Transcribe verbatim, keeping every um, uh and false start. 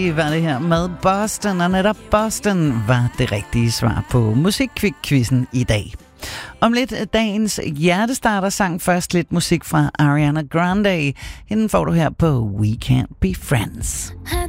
Var det her med Boston, og netop Boston var det rigtige svar på Musikkvik-quizzen i dag. Om lidt dagens hjertestarter sang først lidt musik fra Ariana Grande. Hende får du her på We Can't Be Friends. Had